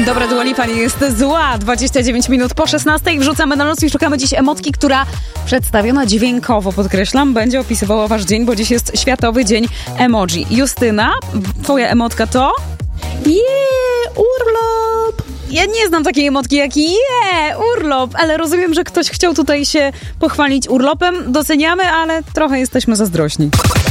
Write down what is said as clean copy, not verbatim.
Dobra, Dua Lipa nie jest zła. 29 minut po 16. Wrzucamy na noc i szukamy dziś emotki, która przedstawiona dźwiękowo, podkreślam, będzie opisywała wasz dzień, bo dziś jest Światowy Dzień Emoji. Justyna, twoja emotka to? Urlop! Ja nie znam takiej emotki jak urlop, ale rozumiem, że ktoś chciał tutaj się pochwalić urlopem. Doceniamy, ale trochę jesteśmy zazdrośni.